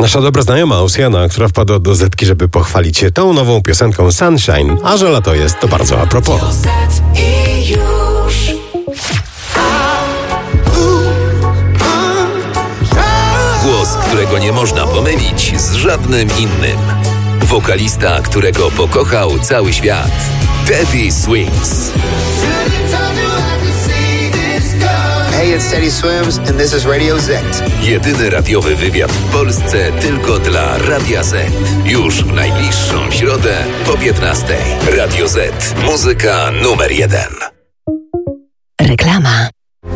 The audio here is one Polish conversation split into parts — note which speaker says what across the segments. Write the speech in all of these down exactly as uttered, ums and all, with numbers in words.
Speaker 1: Nasza dobra znajoma Oceana, która wpadła do Zetki, żeby pochwalić się tą nową piosenką Sunshine, a że lato jest, to bardzo a propos.
Speaker 2: Głos, którego nie można pomylić z żadnym innym. Wokalista, którego pokochał cały świat. Teddy Swims.
Speaker 3: Hey, it's Teddy Swims and this is Radio Z.
Speaker 2: Jedyny radiowy wywiad w Polsce tylko dla Radia Z. Już w najbliższą środę po piętnastej. Radio Z. Muzyka numer jeden.
Speaker 4: Reklama.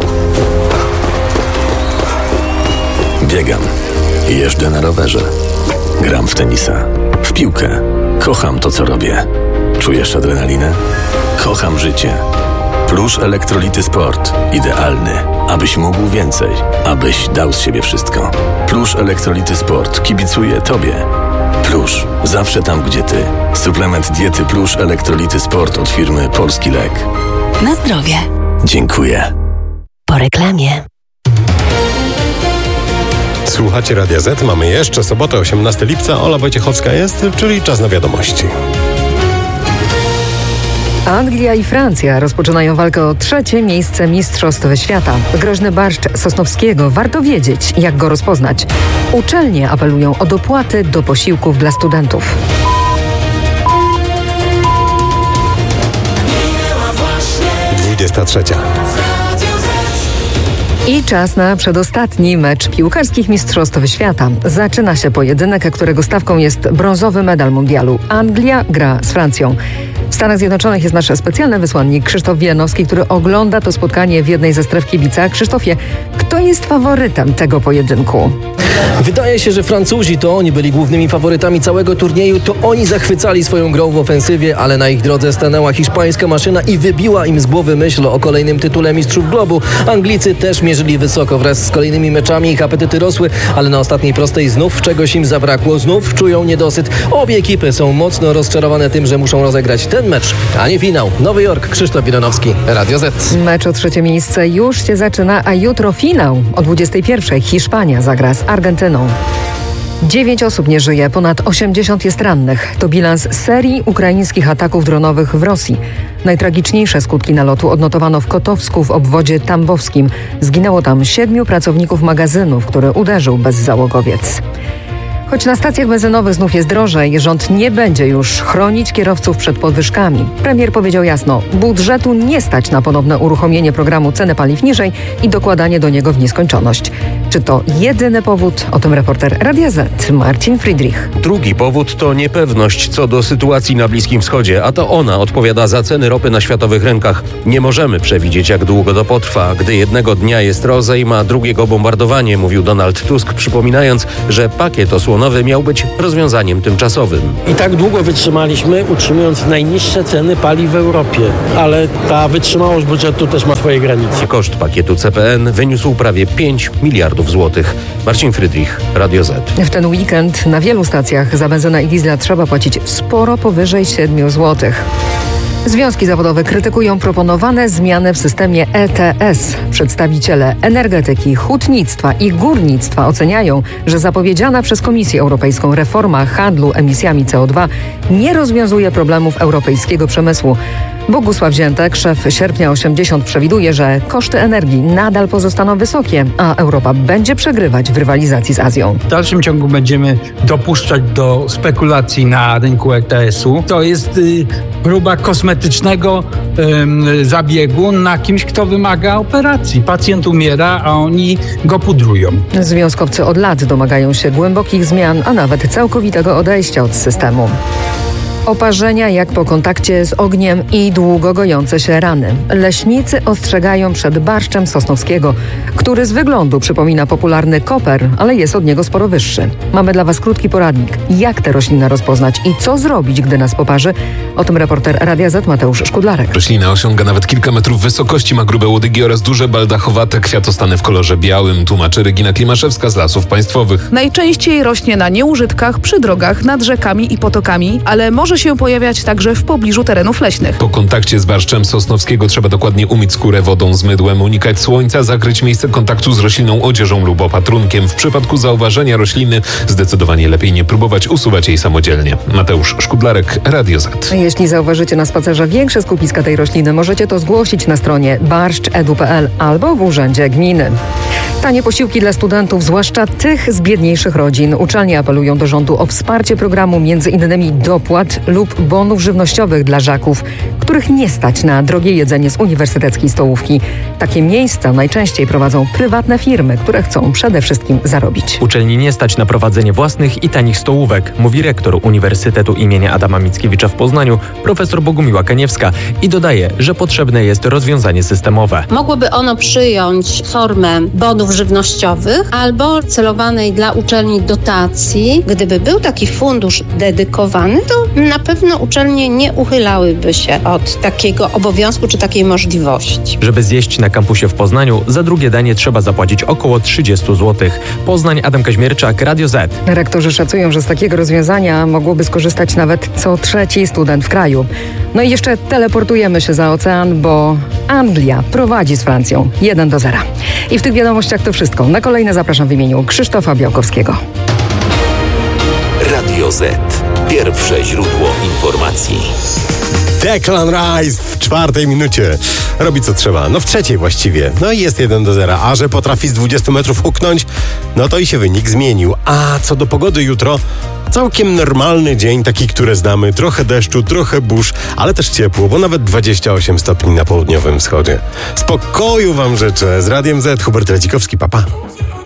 Speaker 5: Biegam. Jeżdżę na rowerze. Gram w tenisa. W piłkę. Kocham to, co robię. Czujesz adrenalinę? Kocham życie. Plusz Elektrolity Sport. Idealny, abyś mógł więcej. Abyś dał z siebie wszystko. Plusz Elektrolity Sport kibicuje Tobie. Plusz. Zawsze tam, gdzie Ty. Suplement diety Plusz Elektrolity Sport od firmy Polski Lek.
Speaker 4: Na zdrowie.
Speaker 5: Dziękuję.
Speaker 4: Po reklamie.
Speaker 1: Słuchacie Radia Z, mamy jeszcze sobotę, osiemnastego lipca. Ola Wojciechowska jest, czyli czas na wiadomości.
Speaker 6: Anglia i Francja rozpoczynają walkę o trzecie miejsce Mistrzostw Świata. Groźny barszcz Sosnowskiego, warto wiedzieć, jak go rozpoznać. Uczelnie apelują o dopłaty do posiłków dla studentów.
Speaker 1: dwudziesta trzecia.
Speaker 6: I czas na przedostatni mecz piłkarskich Mistrzostw Świata. Zaczyna się pojedynek, którego stawką jest brązowy medal mundialu. Anglia gra z Francją. W Stanach Zjednoczonych jest nasz specjalny wysłannik Krzysztof Wijanowski, który ogląda to spotkanie w jednej ze stref kibica. Krzysztofie, kto jest faworytem tego pojedynku?
Speaker 7: Wydaje się, że Francuzi to oni byli głównymi faworytami całego turnieju, to oni zachwycali swoją grą w ofensywie, ale na ich drodze stanęła hiszpańska maszyna i wybiła im z głowy myśl o kolejnym tytule Mistrzów Globu. Anglicy też mierzyli wysoko, wraz z kolejnymi meczami ich apetyty rosły, ale na ostatniej prostej znów czegoś im zabrakło, znów czują niedosyt. Obie ekipy są mocno rozczarowane tym, że muszą rozegrać ten mecz, a nie finał. Nowy Jork, Krzysztof Wijanowski, Radio Z.
Speaker 6: Mecz o trzecie miejsce już się zaczyna, a jutro finał. O dwudziestej pierwszej Hiszpania zagra z Argentyną. Dziewięć osób nie żyje, ponad osiemdziesiąt jest rannych. To bilans serii ukraińskich ataków dronowych w Rosji. Najtragiczniejsze skutki nalotu odnotowano w Kotowsku w obwodzie tambowskim. Zginęło tam siedmiu pracowników magazynu, w który uderzył bezzałogowiec. Choć na stacjach benzynowych znów jest drożej, rząd nie będzie już chronić kierowców przed podwyżkami. Premier powiedział jasno, budżetu nie stać na ponowne uruchomienie programu ceny paliw niżej i dokładanie do niego w nieskończoność. Czy to jedyny powód? O tym reporter Radia Z Marcin Friedrich.
Speaker 8: Drugi powód to niepewność co do sytuacji na Bliskim Wschodzie, a to ona odpowiada za ceny ropy na światowych rynkach. Nie możemy przewidzieć, jak długo to potrwa. Gdy jednego dnia jest rozejm, a drugiego bombardowanie, mówił Donald Tusk, przypominając, że pakiet osłonowy miał być rozwiązaniem tymczasowym.
Speaker 9: I tak długo wytrzymaliśmy, utrzymując najniższe ceny paliw w Europie, ale ta wytrzymałość budżetu też ma swoje granice.
Speaker 8: Koszt pakietu C P N wyniósł prawie pięć miliardów złotych. Marcin Friedrich, Radio Z.
Speaker 6: W ten weekend na wielu stacjach za benzynę i diesla trzeba płacić sporo powyżej siedmiu złotych. Związki zawodowe krytykują proponowane zmiany w systemie E T S. Przedstawiciele energetyki, hutnictwa i górnictwa oceniają, że zapowiedziana przez Komisję Europejską reforma handlu emisjami C O dwa nie rozwiązuje problemów europejskiego przemysłu. Bogusław Ziętek, szef Sierpnia osiemdziesiąt, przewiduje, że koszty energii nadal pozostaną wysokie, a Europa będzie przegrywać w rywalizacji z Azją.
Speaker 10: W dalszym ciągu będziemy dopuszczać do spekulacji na rynku E T S-u. To jest y, próba kosmetycznego y, zabiegu na kimś, kto wymaga operacji. Pacjent umiera, a oni go pudrują.
Speaker 6: Związkowcy od lat domagają się głębokich zmian, a nawet całkowitego odejścia od systemu. Oparzenia jak po kontakcie z ogniem i długo gojące się rany. Leśnicy ostrzegają przed barszczem Sosnowskiego, który z wyglądu przypomina popularny koper, ale jest od niego sporo wyższy. Mamy dla Was krótki poradnik, jak tę roślinę rozpoznać i co zrobić, gdy nas poparzy. O tym reporter Radia Z Mateusz Szkudlarek.
Speaker 11: Roślina osiąga nawet kilka metrów wysokości, ma grube łodygi oraz duże baldachowate kwiatostany w kolorze białym, tłumaczy Regina Klimaszewska z Lasów Państwowych.
Speaker 12: Najczęściej rośnie na nieużytkach, przy drogach, nad rzekami i potokami, ale może może się pojawiać także w pobliżu terenów leśnych.
Speaker 11: Po kontakcie z barszczem sosnowskiego trzeba dokładnie umyć skórę wodą z mydłem, unikać słońca, zakryć miejsce kontaktu z roślinną odzieżą lub opatrunkiem. W przypadku zauważenia rośliny zdecydowanie lepiej nie próbować usuwać jej samodzielnie. Mateusz Szkudlarek, Radio Z.
Speaker 6: Jeśli zauważycie na spacerze większe skupiska tej rośliny, możecie to zgłosić na stronie barszcz kropka e d u kropka p l albo w urzędzie gminy. Tanie posiłki dla studentów, zwłaszcza tych z biedniejszych rodzin. Uczelnie apelują do rządu o wsparcie programu między innymi dopłat lub bonów żywnościowych dla żaków, których nie stać na drogie jedzenie z uniwersyteckiej stołówki. Takie miejsca najczęściej prowadzą prywatne firmy, które chcą przede wszystkim zarobić.
Speaker 13: Uczelni nie stać na prowadzenie własnych i tanich stołówek, mówi rektor Uniwersytetu imienia Adama Mickiewicza w Poznaniu, profesor Bogumiła Kaniewska, i dodaje, że potrzebne jest rozwiązanie systemowe.
Speaker 14: Mogłoby ono przyjąć formę bonów żywnościowych albo celowanej dla uczelni dotacji. Gdyby był taki fundusz dedykowany, to na pewno uczelnie nie uchylałyby się od takiego obowiązku czy takiej możliwości.
Speaker 13: Żeby zjeść na kampusie w Poznaniu, za drugie danie trzeba zapłacić około trzydzieści złotych. Poznań, Adam Kaźmierczak, Radio Z.
Speaker 6: Rektorzy szacują, że z takiego rozwiązania mogłoby skorzystać nawet co trzeci student w kraju. No i jeszcze teleportujemy się za ocean, bo Anglia prowadzi z Francją jeden do zera. I w tych wiadomościach to wszystko. Na kolejne zapraszam w imieniu Krzysztofa Białkowskiego.
Speaker 2: Radio Z. Pierwsze źródło informacji.
Speaker 1: Declan Rice w czwartej minucie. Robi co trzeba. No w trzeciej właściwie. No i jest jeden do zera. A że potrafi z dwudziestu metrów huknąć, no to i się wynik zmienił. A co do pogody jutro, całkiem normalny dzień, taki, który znamy. Trochę deszczu, trochę burz, ale też ciepło, bo nawet dwadzieścia osiem stopni na południowym wschodzie. Spokoju wam życzę. Z Radiem Z, Hubert Radzikowski, pa pa.